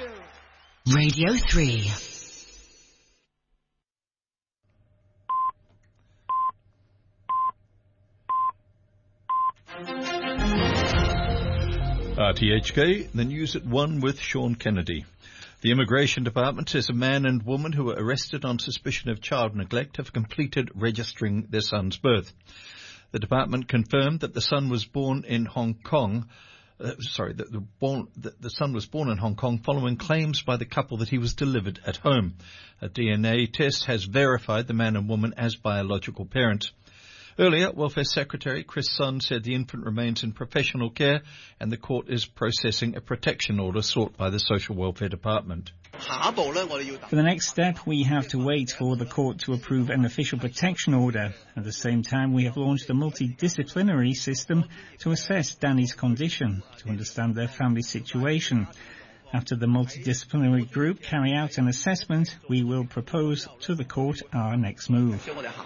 Radio 3. RTHK, the news at 1 with Sean Kennedy. The Immigration Department says a man and woman who were arrested on suspicion of child neglect have completed registering their son's birth. The department confirmed that the son was born in Hong Kong. The son was born in Hong Kong following claims by the couple that he was delivered at home. A DNA test has verified the man and woman as biological parents. Earlier, Welfare Secretary Chris Sun said the infant remains in professional care and the court is processing a protection order sought by the Social Welfare Department. For the next step, we have to wait for the court to approve an official protection order. At the same time, we have launched a multidisciplinary system to assess Danny's condition, to understand their family situation. After the multidisciplinary group carry out an assessment, we will propose to the court our next move.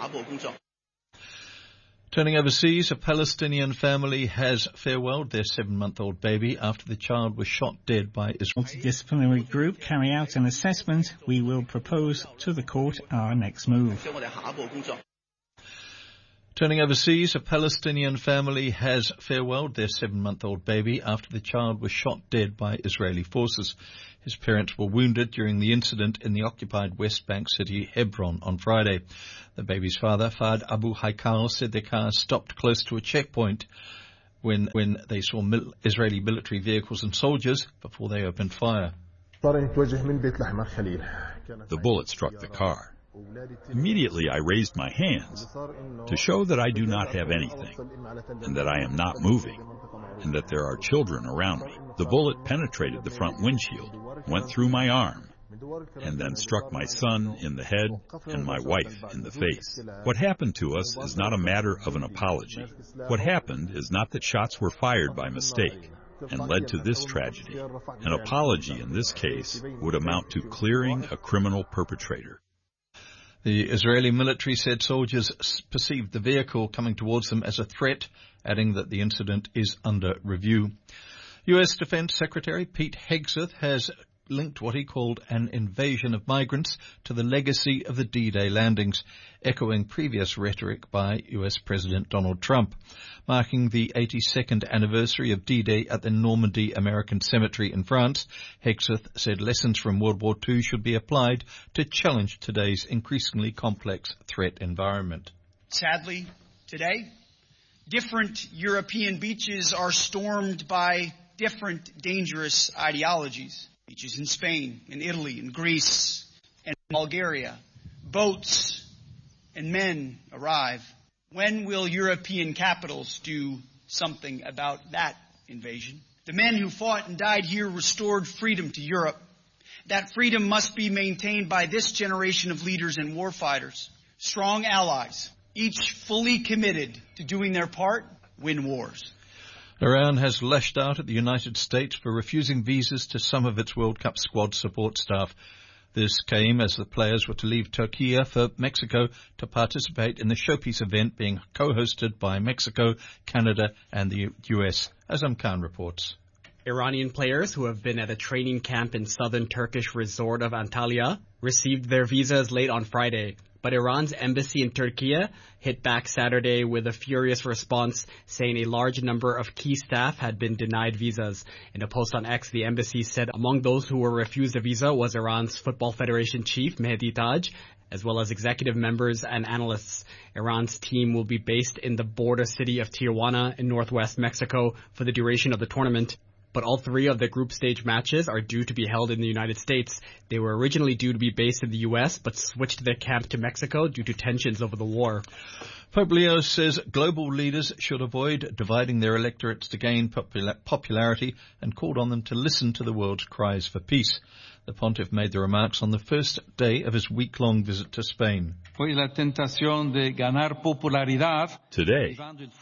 Turning overseas, a Palestinian family has farewelled their 7-month-old baby after the child was shot dead by Israel. Multidisciplinary group carry out an assessment. We will propose to the court our next move. Turning overseas, a Palestinian family has farewelled their 7-month-old baby after the child was shot dead by Israeli forces. His parents were wounded during the incident in the occupied West Bank city Hebron on Friday. The baby's father, Fahd Abu Haikal, said their car stopped close to a checkpoint when they saw Israeli military vehicles and soldiers before they opened fire. The bullet struck the car. Immediately I raised my hands to show that I do not have anything and that I am not moving and that there are children around me. The bullet penetrated the front windshield, went through my arm, and then struck my son in the head and my wife in the face. What happened to us is not a matter of an apology. What happened is not that shots were fired by mistake and led to this tragedy. An apology in this case would amount to clearing a criminal perpetrator. The Israeli military said soldiers perceived the vehicle coming towards them as a threat, adding that the incident is under review. U.S. Defense Secretary Pete Hegseth has linked what he called an invasion of migrants to the legacy of the D-Day landings, echoing previous rhetoric by U.S. President Donald Trump. Marking the 82nd anniversary of D-Day at the Normandy American Cemetery in France, Hegseth said lessons from World War II should be applied to challenge today's increasingly complex threat environment. Sadly, today, different European beaches are stormed by different dangerous ideologies. Beaches in Spain, in Italy, in Greece, and Bulgaria. Boats and men arrive. When will European capitals do something about that invasion? The men who fought and died here restored freedom to Europe. That freedom must be maintained by this generation of leaders and warfighters. Strong allies, each fully committed to doing their part, win wars. Iran has lashed out at the United States for refusing visas to some of its World Cup squad support staff. This came as the players were to leave Turkey for Mexico to participate in the showpiece event being co-hosted by Mexico, Canada and the US. Azam Khan reports. Iranian players who have been at a training camp in southern Turkish resort of Antalya received their visas late on Friday. But Iran's embassy in Turkey hit back Saturday with a furious response, saying a large number of key staff had been denied visas. In a post on X, the embassy said among those who were refused a visa was Iran's Football Federation chief, Mehdi Taj, as well as executive members and analysts. Iran's team will be based in the border city of Tijuana in northwest Mexico for the duration of the tournament. But all three of the group stage matches are due to be held in the United States. They were originally due to be based in the U.S., but switched their camp to Mexico due to tensions over the war. Pope Leo says global leaders should avoid dividing their electorates to gain popularity and called on them to listen to the world's cries for peace. The pontiff made the remarks on the first day of his week-long visit to Spain. Today,